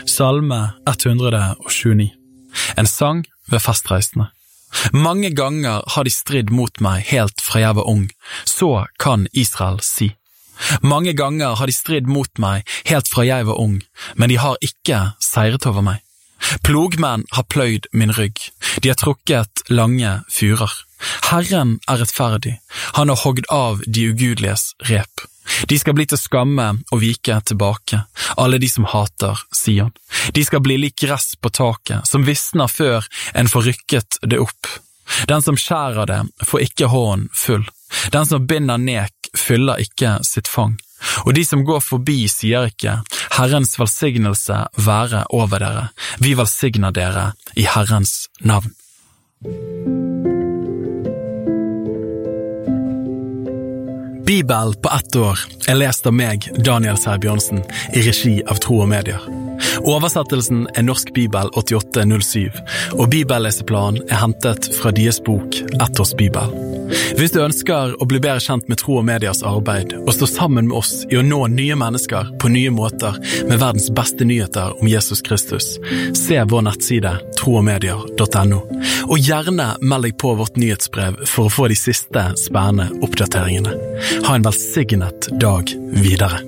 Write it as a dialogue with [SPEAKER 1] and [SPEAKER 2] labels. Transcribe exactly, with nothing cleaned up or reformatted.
[SPEAKER 1] Salme ett hundre og tjueni. En sang ved festreisende. Mange ganger har de stridd mot meg helt fra jeg var ung, så kan Israel si. Mange ganger har de stridd mot meg helt fra jeg var ung, men de har ikke seiret over meg. Plogmenn har pløyd min rygg, de har trukket lange furer. Herren er rettferdig, han har hogd av de ugudeliges rep. De skal bli til skamme og vike tilbake, alle de som hater Sion. De skal bli lik gress på taket, som visner før en får rykket det opp. Den som skjærer det, får ikke hånden full. Den som binder nek, fyller ikke sitt fang. Og de som går forbi sier ikke, Herrens velsignelse være over dere. Vi velsigner dere i Herrens navn. Bibel på ett år er lest av meg, Daniel Sæbjørnsen, i regi av Tro og Medier. Oversettelsen er Norsk Bibel åttiåtte null syv, og bibelleseplanen er hentet fra deres bok Ett års Bibel. Hvis du ønsker å bli bedre kjent med Tro og Medias arbeid, og stå sammen med oss i å nå nye mennesker på nye måter med verdens beste nyheter om Jesus Kristus, se vår nettside tro og medier punktum no, og gjerne meld deg på vårt nyhetsbrev for å få de siste spennende oppdateringene. Ha en velsignet dag videre.